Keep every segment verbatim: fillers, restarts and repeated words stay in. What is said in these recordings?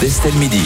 d'Estelle Midi.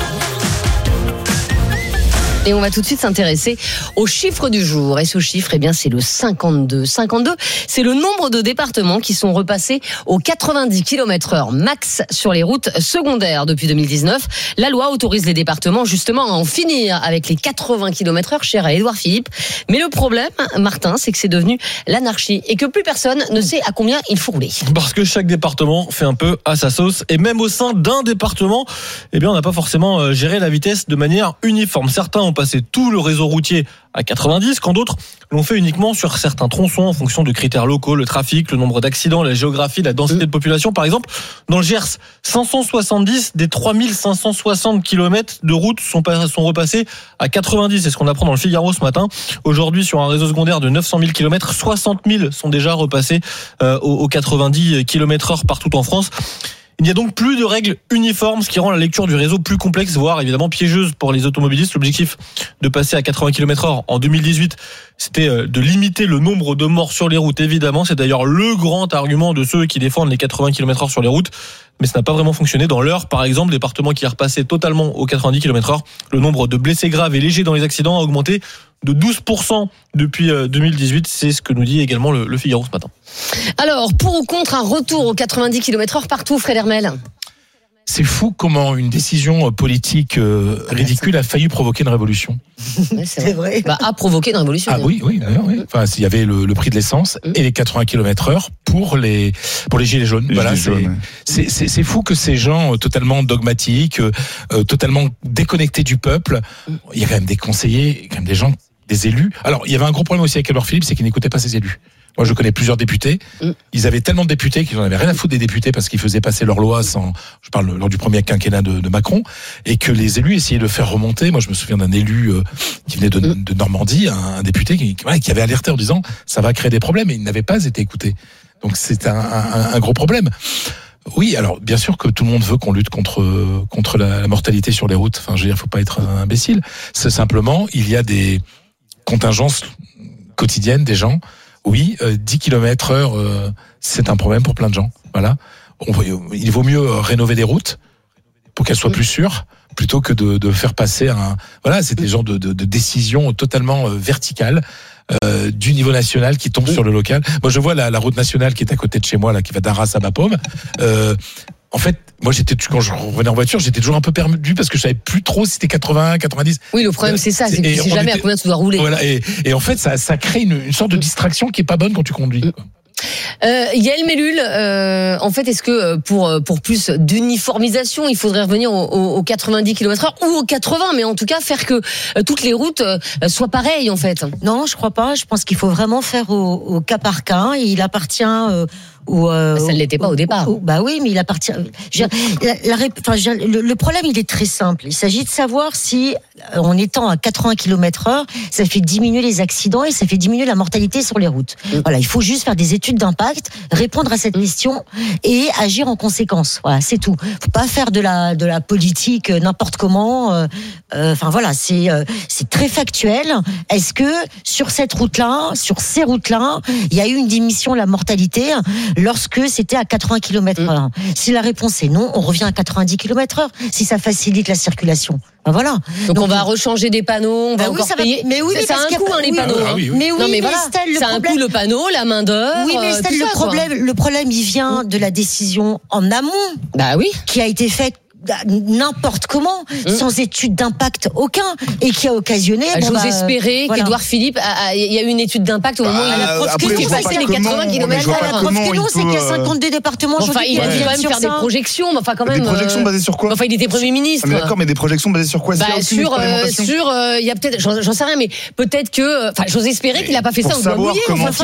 Et on va tout de suite s'intéresser au chiffre du jour. Et ce chiffre, eh bien, c'est le cinquante-deux. cinquante-deux, c'est le nombre de départements qui sont repassés aux quatre-vingt-dix kilomètres heure max sur les routes secondaires depuis deux mille dix-neuf. La loi autorise les départements justement à en finir avec les quatre-vingts kilomètres heure, cher à Édouard Philippe. Mais le problème, Martin, c'est que c'est devenu l'anarchie et que plus personne ne sait à combien il faut rouler. Parce que chaque département fait un peu à sa sauce. Et même au sein d'un département, eh bien, on n'a pas forcément géré la vitesse de manière uniforme. Certains ont passé tout le réseau routier à quatre-vingt-dix, quand d'autres l'ont fait uniquement sur certains tronçons en fonction de critères locaux, le trafic, le nombre d'accidents, la géographie, la densité de population. Par exemple, dans le Gers, cinq cent soixante-dix des trois mille cinq cent soixante kilomètres de route sont, sont repassés à quatre-vingt-dix. C'est ce qu'on apprend dans le Figaro ce matin. Aujourd'hui, sur un réseau secondaire de neuf cent mille kilomètres, soixante mille sont déjà repassés euh, aux quatre-vingt-dix kilomètres heure partout en France. Il n'y a donc plus de règles uniformes, ce qui rend la lecture du réseau plus complexe, voire évidemment piégeuse pour les automobilistes. L'objectif de passer à quatre-vingts kilomètres heure en deux mille dix-huit, c'était de limiter le nombre de morts sur les routes, évidemment. C'est d'ailleurs le grand argument de ceux qui défendent les quatre-vingts kilomètres heure sur les routes. Mais ça n'a pas vraiment fonctionné. Dans l'Eure, par exemple, département qui est repassé totalement aux quatre-vingt-dix kilomètres heure, le nombre de blessés graves et légers dans les accidents a augmenté de douze pour cent depuis deux mille dix-huit. C'est ce que nous dit également le, le Figaro ce matin. Alors, pour ou contre un retour aux quatre-vingt-dix kilomètres heure partout, Fred Hermel? C'est fou comment une décision politique euh, ridicule a failli provoquer une révolution. Ouais, c'est vrai. C'est vrai. Bah, a provoqué une révolution. Ah oui, oui, d'ailleurs, oui. Enfin, il y avait le, le prix de l'essence et les quatre-vingts kilomètres heure pour les pour les gilets jaunes. Les voilà, gilets c'est, jaunes, ouais. c'est c'est c'est fou que ces gens totalement dogmatiques, euh, totalement déconnectés du peuple. Il y a quand même des conseillers, quand même des gens, des élus. Alors, il y avait un gros problème aussi avec Édouard Philippe, c'est qu'il n'écoutait pas ses élus. Moi, je connais plusieurs députés. Mm. Ils avaient tellement de députés qu'ils n'en avaient rien à foutre des députés parce qu'ils faisaient passer leurs lois sans, je parle lors du premier quinquennat de, de Macron, et que les élus essayaient de faire remonter. Moi, je me souviens d'un élu euh, qui venait de, mm. de Normandie, un, un député qui, qui, qui avait alerté en disant ça va créer des problèmes, et il n'avait pas été écouté. Donc, c'est un, un, un gros problème. Oui, alors bien sûr que tout le monde veut qu'on lutte contre contre la, la mortalité sur les routes. Enfin, je veux dire, faut pas être un imbécile. C'est simplement, il y a des contingences quotidiennes des gens. Oui, euh, dix kilomètres heure, euh, c'est un problème pour plein de gens. Voilà. On, il vaut mieux rénover des routes pour qu'elles soient plus sûres, plutôt que de, de faire passer un. Voilà, c'est des genres de, de, de décisions totalement euh, verticales euh, du niveau national qui tombent sur le local. Moi, je vois la, la route nationale qui est à côté de chez moi, là, qui va d'Arras à Bapaume. Euh, En fait, moi, j'étais, quand je revenais en voiture, j'étais toujours un peu perdu parce que je savais plus trop si c'était quatre-vingts, quatre-vingt-dix. Oui, le problème, c'est ça, c'est que tu sais jamais était, à combien tu dois rouler. Voilà, et, et en fait, ça, ça crée une, une sorte de distraction qui est pas bonne quand tu conduis, quoi. Euh, Yael Mellul, euh, en fait, est-ce que pour pour plus d'uniformisation, il faudrait revenir aux, aux quatre-vingt-dix kilomètres heure ou aux quatre-vingts, mais en tout cas faire que euh, toutes les routes euh, soient pareilles, en fait? Non, je crois pas. Je pense qu'il faut vraiment faire au, au cas par cas. Et il appartient euh, au. Euh, ça ne l'était pas au départ. Au, bah oui, mais il appartient. Je, la, la, enfin, je, le, le problème, il est très simple. Il s'agit de savoir si, en étant à quatre-vingts kilomètres heure, ça fait diminuer les accidents et ça fait diminuer la mortalité sur les routes. Mmh. Voilà, il faut juste faire des études d'impact, répondre à cette question et agir en conséquence. Voilà, c'est tout. Faut pas faire de la de la politique n'importe comment. Euh, euh, enfin voilà, c'est euh, c'est très factuel. Est-ce que sur cette route-là, sur ces routes-là, il y a eu une diminution de la mortalité lorsque c'était à quatre-vingts kilomètres heure? Mmh. Si la réponse est non, on revient à quatre-vingt-dix kilomètres heure. Si ça facilite la circulation. Ben voilà. Donc, Donc on va rechanger des panneaux, on va bah encore oui, payer. Va... Mais oui, ça, mais ça a un coût, hein, les oui, panneaux. Ah oui, oui. Mais oui, non, mais, mais voilà. Estelle, le ça problème... a un coût, le panneau, la main d'œuvre. Oui, mais Estelle, le ça, problème, quoi. le problème, il vient de la décision en amont. Bah oui. Qui a été faite n'importe comment, mmh. sans étude d'impact aucun, et qui a occasionné. Bah, bon, J'ose bah, espérer voilà. qu'Édouard Philippe, il y a eu une étude d'impact au moment bah, où il a preuve que tu passais les quatre-vingts kilomètres heure. La preuve que non, c'est qu'il y a cinquante-deux départements. Enfin, il a dû quand même faire des projections, mais enfin quand même. Des projections basées sur quoi? Enfin, il était Premier ministre. Mais d'accord, mais des projections basées sur quoi? Bah sur, sur, il y a peut-être, j'en sais rien, mais peut-être que, enfin, j'ose espérer qu'il n'a pas fait ça au doigt mouillé.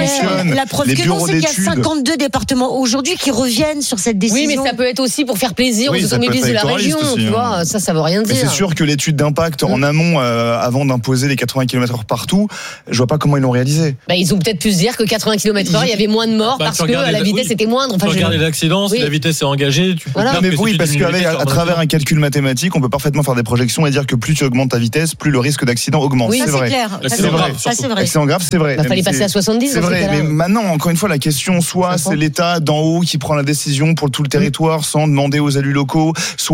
La preuve que non, c'est qu'il y a cinquante-deux départements aujourd'hui qui reviennent sur cette décision. Oui, mais ça peut être aussi pour faire plaisir aux automobilistes de la région, tu vois. Ça, ça veut rien dire. Mais c'est sûr que l'étude d'impact en amont, euh, avant d'imposer les quatre-vingts kilomètres heure partout, je vois pas comment ils l'ont réalisé. Bah, ils ont peut-être pu se dire que quatre-vins kilomètres heure, il y avait moins de morts bah, parce que la vitesse oui. était moindre. Enfin, tu regardes les accidents, oui. si la vitesse est engagée, tu peux voilà. Non, mais oui, parce qu'à à travers un calcul mathématique, on peut parfaitement faire des projections et dire que plus tu augmentes ta vitesse, plus le risque d'accident augmente. Oui, c'est ça, vrai. C'est clair. C'est vrai. Ça, c'est vrai. Accident grave, c'est vrai. Il fallait passer à soixante-dix. C'est vrai. Mais maintenant, encore une fois, la question, soit c'est l'État d'en haut qui prend la décision pour tout le territoire sans demander aux élus locaux, soit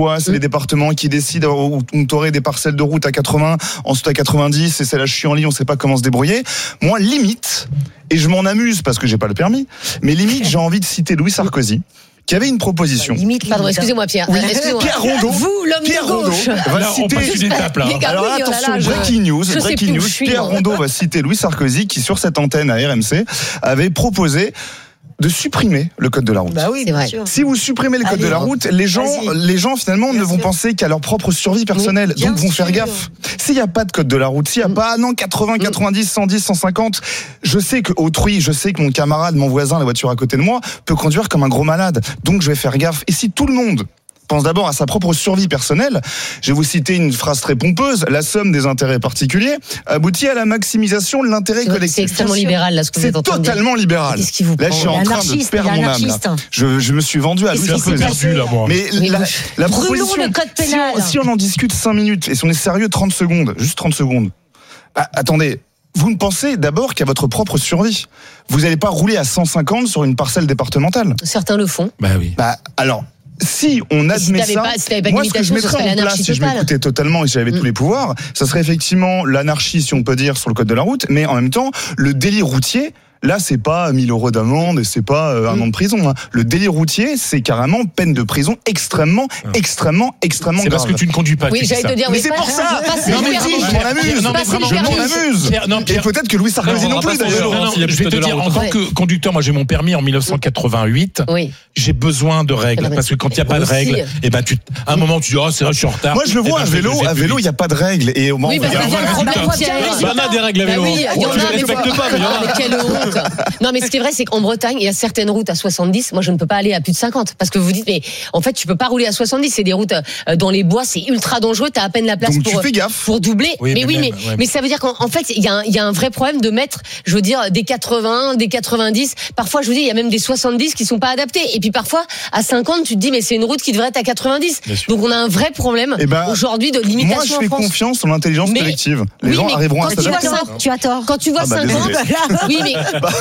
choix, c'est mmh. les départements qui décident où on aurait des parcelles de route à quatre-vingts, ensuite à quatre-vingt-dix, et c'est là je suis en ligne, on sait pas comment se débrouiller. Moi, limite, et je m'en amuse parce que j'ai pas le permis, mais limite, j'ai envie de citer Louis Sarkozy, qui avait une proposition. Limite, pardon, excusez-moi Pierre. Oui, excusez-moi. Pierre Rondeau. Vous, l'homme Pierre de gauche. Rondeau va là, citer... on passe une étape, là. Gars, Alors oui, attention, oh là là, breaking news, je breaking news. Suis, Pierre Rondeau va citer Louis Sarkozy qui, sur cette antenne à R M C, avait proposé de supprimer le code de la route. Bah oui, c'est vrai. sûr. Si vous supprimez le code Allez, de la route, les gens, vas-y. les gens finalement Bien ne vont sûr. penser qu'à leur propre survie personnelle, Oui, donc vont bien faire sûr. gaffe. S'il n'y a pas de code de la route, s'il n'y a Mm. pas, ah non, quatre-vingts, quatre-vingt-dix, cent dix, cent cinquante, je sais que autrui, je sais que mon camarade, mon voisin, la voiture à côté de moi, peut conduire comme un gros malade. Donc je vais faire gaffe. Et si tout le monde pense d'abord à sa propre survie personnelle, je vais vous citer une phrase très pompeuse, la somme des intérêts particuliers aboutit à la maximisation de l'intérêt C'est collectif. extrêmement libéral, là, ce que vous C'est êtes en train de dire. totalement libéral. Qu'est-ce qui vous Là, prend je suis en Il est train de anarchiste, perdre il est mon âme. anarchiste. Là. Je, je me suis vendu à Qu'est-ce Louis qui s'est Sarkozy. passé perdu, là, moi. Mais Oui, la, vous- la Brûlons proposition, le code si pénal. on, si on en discute cinq minutes et si on est sérieux trente secondes, juste trente secondes, bah, attendez, vous ne pensez d'abord qu'à votre propre survie. Vous n'allez pas rouler à cent cinquante sur une parcelle départementale. Certains le font. Bah oui. Bah, alors, si on Et si admet t'avais ça, pas- si t'avais pas de moi, ce que je limitation, ce mettrais serait en place, l'anarchie si je totale. m'écoutais totalement et si j'avais Mm. tous les pouvoirs, ça serait effectivement l'anarchie, si on peut dire, sur le code de la route, mais en même temps, le délit routier. Là, c'est pas mille euros d'amende et c'est pas euh, un Mm. an de prison. Hein. Le délit routier, c'est carrément peine de prison extrêmement, extrêmement, extrêmement C'est grave. parce que tu ne conduis pas. que Oui, tu dis j'allais ça. te dire, Mais oui, c'est pas- pour ça. passer Non, mais le dis, permis. je m'en amuse. Non, mais Passer vraiment, le Je m'en permis. amuse. Pierre, non, Et Pierre, peut-être que Louis Sarkozy Non, on non va plus, pas se d'ailleurs. leurrer, non, non, s'il y a je plus vais de te code de dire, la en route. tant que conducteur, moi j'ai mon permis en dix-neuf cent quatre-vingt-huit. Oui. J'ai besoin de règles Ah, mais parce que quand il n'y a pas de aussi. règles, et ben tu, à un moment tu dis oh c'est vrai je suis en retard. Moi, je le Eh vois ben, à je vélo. vais À plus vélo, il vite. n'y a pas de règles. Et au moment Oui, où parce il y que a c'est un un résultat. problème. Pierre. Bah, on a des règles à Bah vélo. oui, il y en Tu a, les mais respectes faut- pas, mais il y en a. Mais quelle honte. Non, mais ce qui est vrai, c'est qu'en Bretagne, il y a certaines routes à soixante-dix. Moi, je ne peux pas aller à plus de cinquante. Parce que vous dites, mais en fait, tu peux pas rouler à soixante-dix. C'est des routes euh, dans les bois, c'est ultra dangereux. T'as à peine la place Donc, tu pour, fais gaffe. pour doubler. Oui, mais mais oui, même, mais, ouais. mais ça veut dire qu'en en fait, il y, a un- il y a un vrai problème de mettre, je veux dire, des quatre-vingts, des quatre-vingt-dix. Parfois, je vous dis, il y a même des soixante-dix qui sont pas adaptés. Et puis parfois, à cinquante, tu te dis, mais c'est une route qui devrait être à quatre-vingt-dix. Bien sûr. Donc on a un vrai problème Eh ben, aujourd'hui de Moi, limitation je fais en France. confiance en l'intelligence Mais- collective. Les oui, gens mais arriveront à quand tu vois s'adapter. ça, Tu as tort. Quand tu vois Ah bah, cinquante, désolé. oui, mais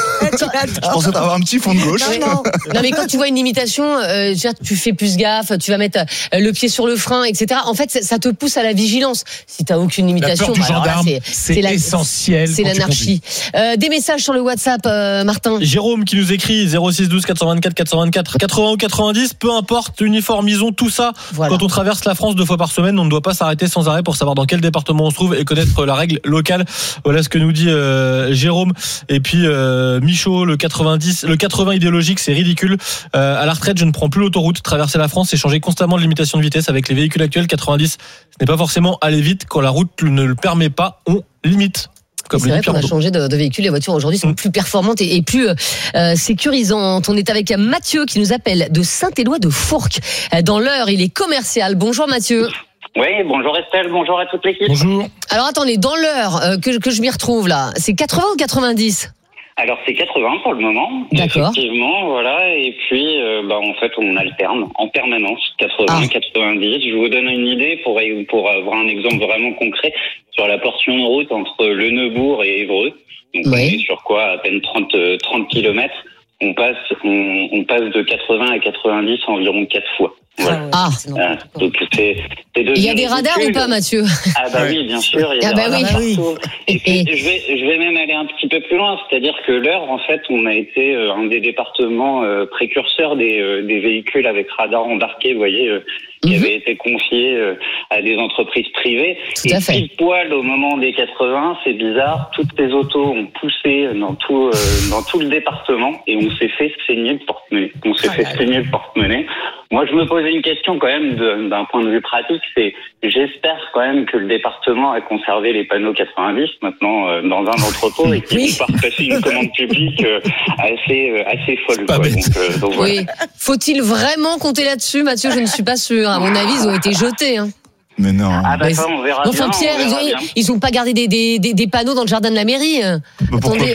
Je pensais avoir un petit fond de gauche. Oui. Non, mais quand tu vois une limitation, euh, je veux dire, tu fais plus gaffe, tu vas mettre euh, le pied sur le frein, et cetera. En fait, ça, ça te pousse à la vigilance. Si t'as aucune La limitation, peur du bah, alors là, gendarme, c'est c'est la- essentiel. C'est quand tu l'anarchie. Euh, des messages sur le WhatsApp, euh, Martin. Jérôme qui nous écrit zéro six douze quatre cent vingt-quatre quatre cent vingt-quatre quatre-vingts ou quatre-vingt-dix, peu importe, uniformisons tout ça. Voilà. Quand on traverse la France deux fois par semaine, on ne doit pas s'arrêter sans arrêt pour savoir dans quel département on se trouve et connaître la règle locale. Voilà ce que nous dit euh, Jérôme. Et puis euh, Michaud, le quatre-vingt-dix, le quatre-vingts idéologique, c'est ridicule. Euh, à la retraite, je ne prends plus l'autoroute. Traverser la France, c'est changer constamment de limitation de vitesse. Avec les véhicules actuels, quatre-vingt-dix, ce n'est pas forcément aller vite. Quand la route ne le permet pas, on limite. Comme C'est le vrai dit qu'on a Pierre changé de, de véhicule. Les voitures aujourd'hui sont Mm. plus performantes et, et plus euh, sécurisantes. On est avec Mathieu qui nous appelle de Saint-Éloi de Fourques. Euh, Dans l'heure, il est commercial. Bonjour Mathieu. Oui, bonjour Estelle, bonjour à toute l'équipe. Bonjour. Alors attendez, dans l'heure euh, que, que je m'y retrouve là, c'est quatre-vingts ou quatre-vingt-dix? Alors c'est quatre-vingts pour le moment. D'accord. Effectivement, voilà. Et puis, euh, bah, en fait, on alterne en permanence quatre-vingts, Ah. quatre-vingt-dix. Je vous donne une idée pour pour avoir un exemple vraiment concret sur la portion de route entre Le Neubourg et Évreux. Donc Oui. on est sur quoi, à peine trente trente kilomètres. On passe on, on passe de quatre-vingts à quatre-vingt-dix environ quatre fois. Voilà. Ah. Ah, donc c'est c'est devenu Il y a des radars ridicule. ou pas, Mathieu? Ah bah oui, bien sûr, il y a Ah des bah radars oui. partout. Et puis, je vais, je vais même aller un petit peu plus loin, c'est-à-dire que l'Eure, en fait, on a été euh, un des départements euh, précurseurs des, euh, des véhicules avec radar embarqué, vous voyez, euh, qui Mhm. avaient été confiés euh, à des entreprises privées. Tout à Et fait. pile poil au moment des quatre-vingts, c'est bizarre, toutes ces autos ont poussé dans tout, euh, dans tout le département et on s'est fait saigner le porte-monnaie. On s'est fait saigner le porte-monnaie. Moi, je me posais une question quand même de- d'un point de vue pratique, c'est j'espère quand même que le département a conservé les panneaux quatre-vingt-dix maintenant euh, dans un entrepôt et qu'ils Oui. vont pas repasser une commande publique euh, assez euh, assez folle. Pas Quoi. bête. Donc, euh, donc voilà. Oui. Faut-il vraiment compter là-dessus, Mathieu? Je ne suis pas sûr. À mon avis, ils ont été jetés. Hein. Mais non. Ah bah Mais ça, on verra Enfin, bien. Pierre, on verra ils, bien. ont, ils ont pas gardé des, des, des, des panneaux dans le jardin de la mairie. Bah, pourquoi Attendez. pas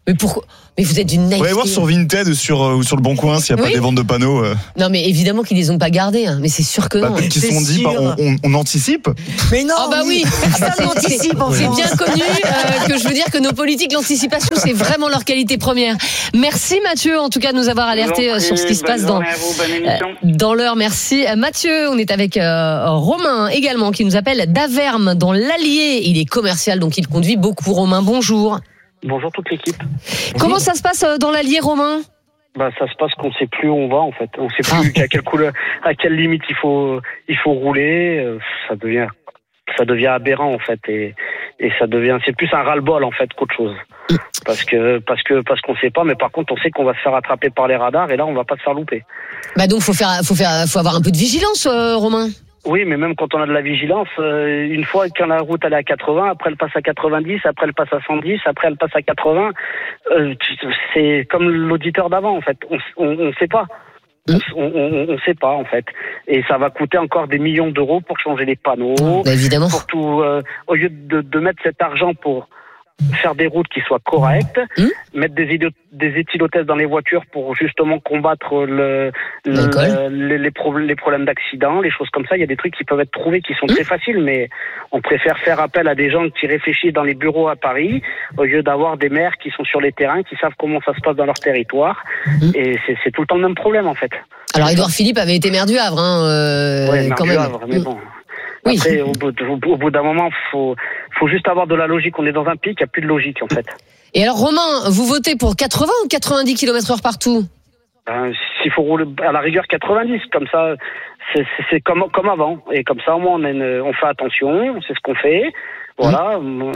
Mais pourquoi? Mais vous êtes d'une naïveté. On va voir sur Vinted ou sur, euh, ou sur le Bon Coin s'il n'y a Oui. pas des ventes de panneaux. Euh. Non, mais évidemment qu'ils les ont pas gardés. Hein. Mais c'est sûr que Bah, non. peut-être qu'ils se C'est sont dit, sûr. bah, on, on, on anticipe. Mais non. Ah bah oui, Personne n'anticipe en c'est France. bien connu euh, que je veux dire que nos politiques, l'anticipation, c'est vraiment leur qualité première. Merci Mathieu, en tout cas, de nous avoir alerté euh, sur ce qui se passe dans, Bonne journée à vous, bonne émission. euh, dans l'heure. Merci Euh, Mathieu. On est avec euh, Romain également qui nous appelle d'Averme dans l'Allier. Il est commercial, donc il conduit beaucoup. Romain, bonjour. Bonjour toute l'équipe. Comment ça se passe euh, dans l'Allier, Romain? Bah ça se passe qu'on sait plus où on va en fait. On sait Ah. plus à quelle couleur, à quelle limite il faut il faut rouler. Euh, Ça devient ça devient aberrant en fait et et ça devient c'est plus un ras-le-bol en fait qu'autre chose. Parce que parce que parce qu'on sait pas, mais par contre on sait qu'on va se faire attraper par les radars et là on va pas se faire louper. Bah donc faut faire, faut faire, faut avoir un peu de vigilance, euh, Romain. Oui, mais même quand on a de la vigilance, euh, une fois quand la route elle est à quatre-vingts, après elle passe à quatre-vingt-dix, après elle passe à cent dix, après elle passe à quatre-vingts. Euh, c'est comme l'auditeur d'avant en fait. On on, on sait pas. On, on, on, on sait pas en fait. Et ça va coûter encore des millions d'euros pour changer les panneaux, Bah, évidemment. pour tout. Euh, au lieu de, de mettre cet argent pour faire des routes qui soient correctes, Mmh. mettre des, idiots, des éthylotestes dans les voitures pour justement combattre le, L'alcool. le, les, les, pro- les problèmes d'accident, les choses comme ça. Il y a des trucs qui peuvent être trouvés qui sont Mmh. très faciles, mais on préfère faire appel à des gens qui réfléchissent dans les bureaux à Paris au lieu d'avoir des maires qui sont sur les terrains, qui savent comment ça se passe dans leur territoire. Mmh. Et c'est, c'est tout le temps le même problème en fait. Alors Édouard Philippe avait été maire du Havre, hein, euh, Ouais, quand Maire même. du Havre, mais Mm. bon. Oui. Après, au bout, de- au bout- au bout d'un moment, faut, faut juste avoir de la logique. On est dans un pic, il n'y a plus de logique en fait. Et alors Romain, vous votez pour quatre-vingts ou quatre-vingt-dix kilomètres heure partout? Euh, s'il faut rouler à la rigueur quatre-vingt-dix, comme ça, c'est, c'est, c'est comme, comme avant. Et comme ça, au moins, on, a une- on fait attention, on sait ce qu'on fait. Voilà.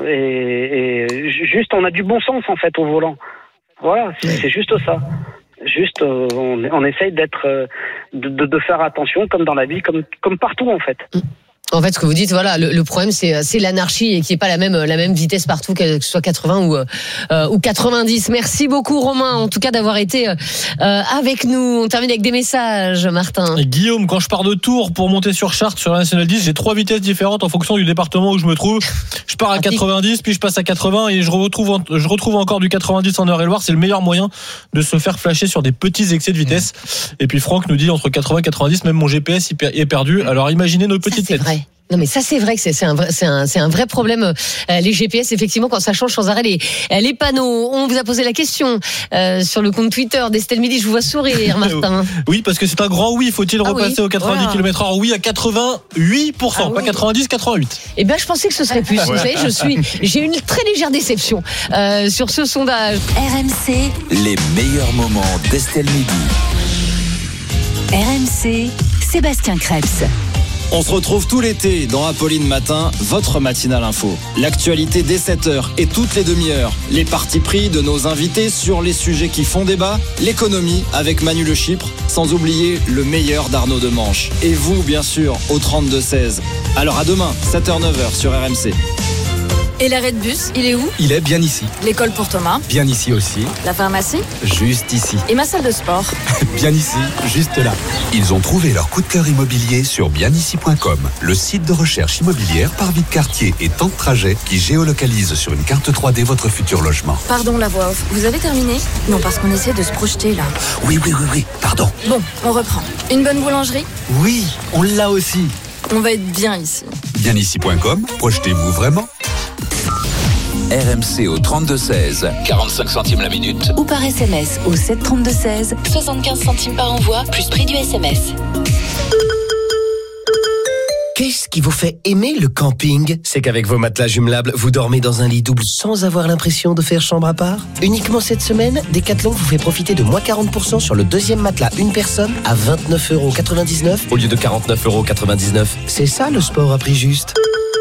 Et, et ju- juste, on a du bon sens, en fait, au volant. Voilà, c'est, c'est juste ça. Juste, euh, on, on essaye d'être, euh, de, de, de faire attention, comme dans la vie, comme, comme partout, en fait. En fait, ce que vous dites, voilà, le, le problème, c'est, c'est l'anarchie et qu'il n'y ait pas la même, la même vitesse partout, que ce soit quatre-vingts ou, euh, ou quatre-vingt-dix. Merci beaucoup, Romain, en tout cas, d'avoir été euh, avec nous. On termine avec des messages, Martin. Et Guillaume, quand je pars de Tours pour monter sur Chartres sur la Nationale dix, j'ai trois vitesses différentes en fonction du département où je me trouve. Je pars à quatre-vingt-dix, puis je passe à quatre-vingts et je retrouve, en- je retrouve encore du quatre-vingt-dix en Eure-et-Loire. C'est le meilleur moyen de se faire flasher sur des petits excès de vitesse. Et puis Franck nous dit entre quatre-vingts et quatre-vingt-dix, même mon G P S il per- est perdu. Alors imaginez nos Ça, petites c'est têtes. vrai. Non mais ça c'est vrai que c'est, c'est un vrai c'est un c'est un vrai problème euh, les G P S effectivement quand ça change sans arrêt les les panneaux. On vous a posé la question euh, sur le compte Twitter d'Estelle Midi, je vous vois sourire Martin. Oui, parce que c'est un grand oui. Faut-il Ah repasser oui, aux quatre-vingt-dix voilà. kilomètres heure? Oui, à quatre-vingt-huit pour cent, Ah pas oui. quatre-vingt-dix, quatre-vingt-huit. Eh bien je pensais que ce serait plus. Vous savez, je suis j'ai une très légère déception euh, sur ce sondage. R M C, Les meilleurs moments d'Estelle Midi. R M C, Sébastien Krebs. On se retrouve tout l'été dans Apolline Matin, votre matinale info. L'actualité dès sept heures et toutes les demi-heures. Les partis pris de nos invités sur les sujets qui font débat. L'économie avec Manu Le Chypre, sans oublier le meilleur d'Arnaud Demanche. Et vous, bien sûr, au trente-deux seize. Alors à demain, sept heures neuf heures sur R M C. Et l'arrêt de bus, il est où? Il est bien ici. L'école pour Thomas, Bien ici aussi. la pharmacie Juste ici. et ma salle de sport. Bien ici, juste là. Ils ont trouvé leur coup de cœur immobilier sur bien ici point com, le site de recherche immobilière par vie de quartier et temps de trajet qui géolocalise sur une carte trois D votre futur logement. Pardon la voix off, vous avez terminé? Non, parce qu'on essaie de se projeter là. Oui, oui, oui, oui, pardon. Bon, on reprend. Une bonne boulangerie? Oui, on l'a aussi. On va être bien ici. bien ici point com, projetez-vous vraiment. R M C au trente-deux seize, quarante-cinq centimes la minute. Ou par S M S au sept trente-deux seize, soixante-quinze centimes par envoi, plus prix du S M S. Qu'est-ce qui vous fait aimer le camping? C'est qu'avec vos matelas jumelables, vous dormez dans un lit double sans avoir l'impression de faire chambre à part. Uniquement cette semaine, Decathlon vous fait profiter de moins quarante pour cent sur le deuxième matelas une personne à vingt-neuf euros quatre-vingt-dix-neuf au lieu de quarante-neuf euros quatre-vingt-dix-neuf. C'est ça le sport à prix juste.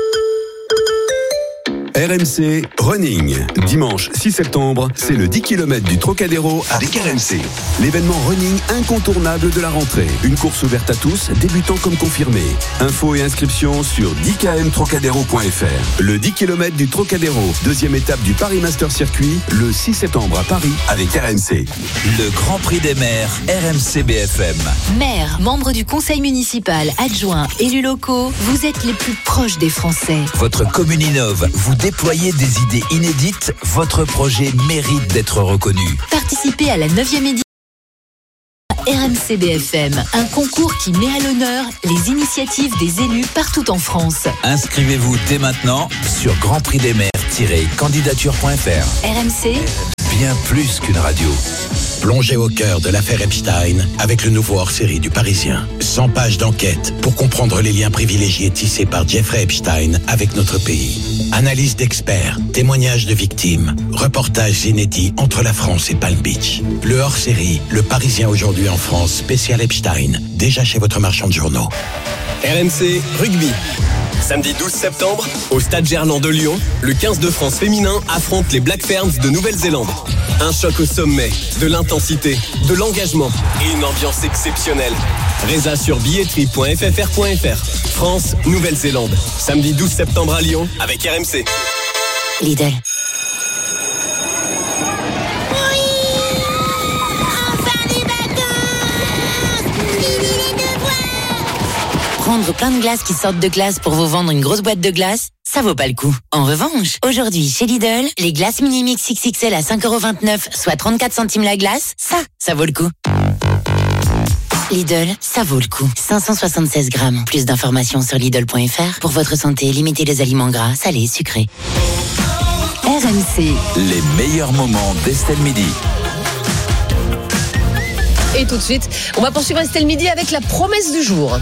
R M C Running. Dimanche six septembre, c'est le dix kilomètres du Trocadéro avec R M C. L'événement running incontournable de la rentrée. Une course ouverte à tous, débutants comme confirmés. Infos et inscriptions sur dix k m trocadéro point f r. Le dix kilomètres du Trocadéro, deuxième étape du Paris Master Circuit, le six septembre à Paris avec R M C. Le Grand Prix des maires, R M C B F M. Maire, membre du conseil municipal, adjoint, élus locaux, vous êtes les plus proches des Français. Votre commune innove vous déployez des idées inédites, votre projet mérite d'être reconnu. Participez à la neuvième édition R M C B F M, un concours qui met à l'honneur les initiatives des élus partout en France. Inscrivez-vous dès maintenant sur grand prix des maires tiret candidature point f r. R M C, bien plus qu'une radio. Plongez au cœur de l'affaire Epstein avec le nouveau hors-série du Parisien. cent pages d'enquête pour comprendre les liens privilégiés tissés par Jeffrey Epstein avec notre pays. Analyse d'experts, témoignages de victimes, reportages inédits entre la France et Palm Beach. Le hors-série, le Parisien aujourd'hui en France, spécial Epstein, déjà chez votre marchand de journaux. R M C Rugby. Samedi douze septembre, au Stade Gerland de Lyon, le quinze de France féminin affronte les Black Ferns de Nouvelle-Zélande. Un choc au sommet, de l'intensité, de l'engagement et une ambiance exceptionnelle. Résa sur billetterie point f f r point f r. France, Nouvelle-Zélande. Samedi douze septembre à Lyon avec R M C. Lidl. Prendre plein de glaces qui sortent de glace pour vous vendre une grosse boîte de glace, ça vaut pas le coup. En revanche, aujourd'hui, chez Lidl, les glaces mini-mix X X L à cinq euros vingt-neuf, soit trente-quatre centimes la glace, ça, ça vaut le coup. Lidl, ça vaut le coup. cinq cent soixante-seize grammes. Plus d'informations sur Lidl point f r. Pour votre santé, limitez les aliments gras, salés, sucrés. R M C. Les meilleurs moments d'Estelle Midi. Et tout de suite, on va poursuivre Estelle Midi avec la promesse du jour.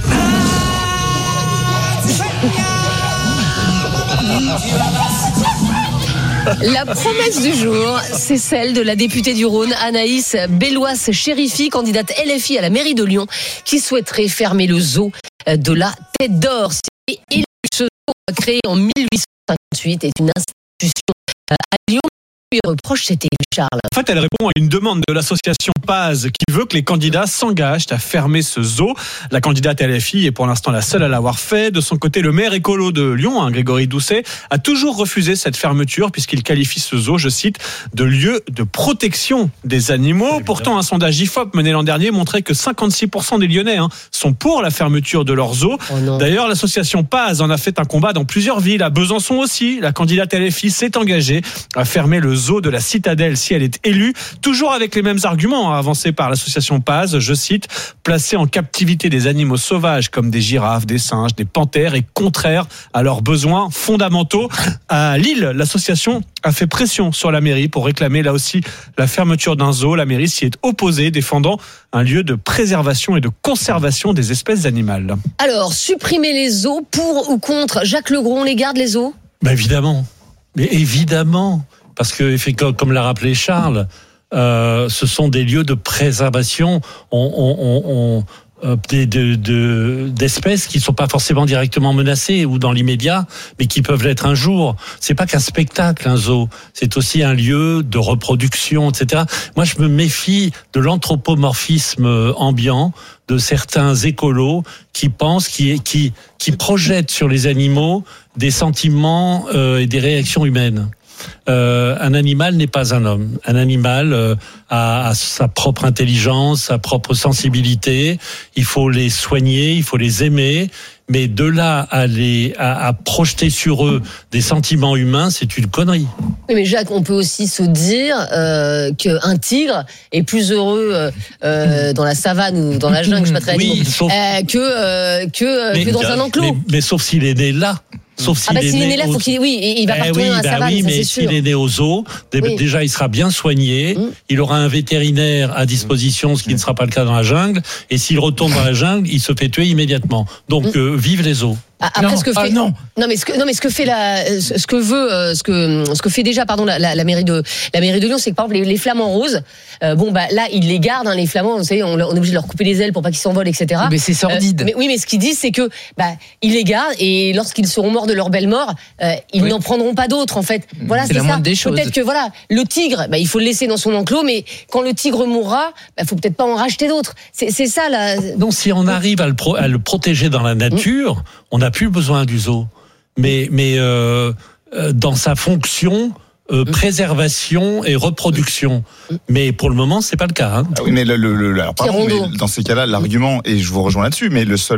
La promesse du jour, c'est celle de la députée du Rhône, Anaïs Bellois-Chérifi, candidate L F I à la mairie de Lyon, qui souhaiterait fermer le zoo de la Tête d'Or. Et ce zoo, créé en mille huit cent cinquante-huit, est une institution à Lyon. Reproche, c'était Charles. En fait, elle répond à une demande de l'association P A Z qui veut que les candidats s'engagent à fermer ce zoo. La candidate L F I est pour l'instant la seule à l'avoir fait. De son côté, le maire écolo de Lyon, hein, Grégory Doucet, a toujours refusé cette fermeture puisqu'il qualifie ce zoo, je cite, de lieu de protection des animaux. Pourtant, un sondage I F O P mené l'an dernier montrait que cinquante-six pour cent des Lyonnais hein, sont pour la fermeture de leur zoo. Oh D'ailleurs, l'association P A Z en a fait un combat dans plusieurs villes. À Besançon aussi, la candidate L F I s'est engagée à fermer le zoo de la Citadelle si elle est élue, toujours avec les mêmes arguments avancés par l'association P A Z, je cite, placer en captivité des animaux sauvages comme des girafes, des singes, des panthères est contraire à leurs besoins fondamentaux. À Lille, l'association a fait pression sur la mairie pour réclamer là aussi la fermeture d'un zoo. La mairie s'y est opposée, défendant un lieu de préservation et de conservation des espèces animales. Alors, supprimer les zoos pour ou contre Jacques Legros, on les garde les zoos ? Bah évidemment, mais évidemment. Parce que, comme l'a rappelé Charles, euh, ce sont des lieux de préservation on, on, on, on, de, de, de, d'espèces qui ne sont pas forcément directement menacées ou dans l'immédiat, mais qui peuvent l'être un jour. C'est pas qu'un spectacle, un zoo. C'est aussi un lieu de reproduction, et cetera. Moi, je me méfie de l'anthropomorphisme ambiant de certains écolos qui pensent, qui, qui, qui projettent sur les animaux des sentiments euh, et des réactions humaines. Euh, un animal n'est pas un homme. Un animal euh, a, a sa propre intelligence, sa propre sensibilité. Il faut les soigner, il faut les aimer. Mais de là à, les, à, à projeter sur eux des sentiments humains, c'est une connerie. Oui, mais Jacques, on peut aussi se dire euh, qu'un tigre est plus heureux euh, dans la savane ou dans la jungle, je sais pas très bien, oui, sauf... euh, que, euh, que, mais, que dans un enclos. Mais, mais sauf s'il est né là. Sauf s'il ah bah est s'il né est né là, au... faut qu'il... oui, il va pas eh retourner oui, dans la bah savane, oui, ça mais c'est sûr. s'il est né au zoo, oui. déjà il sera bien soigné, mmh. il aura un vétérinaire à disposition, ce qui mmh. ne sera pas le cas dans la jungle, et s'il retourne dans la jungle, il se fait tuer immédiatement. Donc mmh. euh, vive les zoos. Après, non, ce que fait, ah non. non mais ce que non mais ce que fait la ce que veut ce que ce que fait déjà pardon la, la, la mairie de la mairie de Lyon, c'est que par exemple les, les flamants roses, euh, bon bah là ils les gardent hein, les flamants, vous savez on, on est obligé de leur couper les ailes pour pas qu'ils s'envolent, et cetera. Mais c'est sordide. Euh, mais oui mais ce qu'ils disent c'est que bah ils les gardent et lorsqu'ils seront morts de leur belle mort, euh, ils oui. n'en prendront pas d'autres en fait. Voilà c'est, c'est ça. Peut-être que voilà le tigre, bah il faut le laisser dans son enclos, mais quand le tigre mourra, bah faut peut-être pas en racheter d'autres. C'est, c'est ça là. Donc si on arrive à le, pro, à le protéger dans la nature, mmh. on n'a plus besoin du zoo. Mais, mais euh, dans sa fonction, euh, préservation et reproduction. Mais pour le moment, c'est pas le cas. Hein. Ah oui, mais le, le, le alors, pardon, mais dans ces cas-là, l'argument, et je vous rejoins là-dessus, mais le seul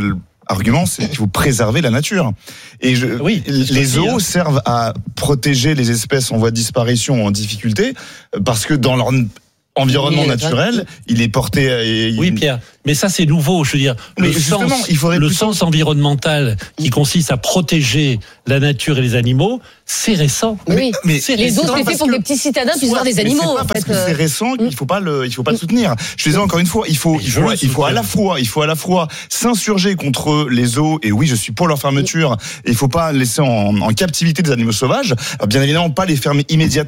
argument, c'est qu'il faut préserver la nature. Et je, oui, les zoos hein. servent à protéger les espèces en voie de disparition ou en difficulté, parce que dans leur environnement oui, naturel, il est porté à... Il... Oui, Pierre, mais ça c'est nouveau, je veux dire. Mais le justement, sens, il faudrait le plutôt... sens environnemental qui consiste à protéger la nature et les animaux, c'est récent. Mais, oui, mais c'est les autres, c'est fait pour que les petits citadins puissent voir des animaux. C'est pas en parce fait. que c'est récent qu'il faut pas le, il faut pas le soutenir. Je te disais encore une fois, il faut, il faut, il faut à la fois, il faut à la fois s'insurger contre les zoos. Et oui, je suis pour leur fermeture. Et il faut pas laisser en, en captivité des animaux sauvages. Alors, bien évidemment, pas les fermer immédiatement